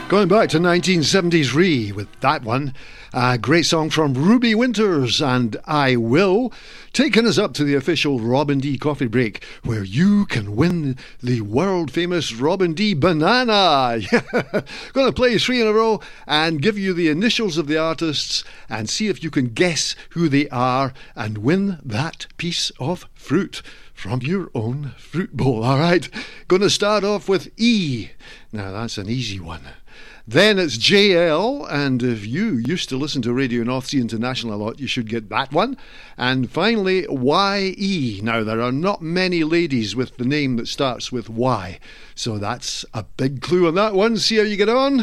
Going back to 1970s Ree with that one. A great song from Ruby Winters and I Will, taking us up to the official Robin D coffee break, where you can win the world famous Robin D banana. Going to play 3 in a row and give you the initials of the artists and see if you can guess who they are and win that piece of fruit from your own fruit bowl. All right, going to start off with E. Now that's an easy one. Then it's JL, and if you used to listen to Radio North Sea International a lot, you should get that one. And finally, YE. Now, there are not many ladies with the name that starts with Y, so that's a big clue on that one. See how you get on.